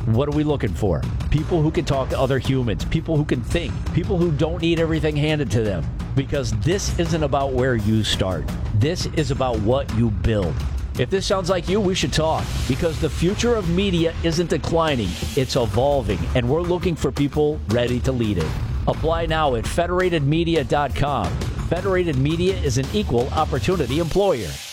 What are we looking for? People who can talk to other humans, people who can think, people who don't need everything handed to them. Because this isn't about where you start. This is about what you build. If this sounds like you, we should talk. Because the future of media isn't declining, it's evolving. And we're looking for people ready to lead it. Apply now at federatedmedia.com. Federated Media is an equal opportunity employer.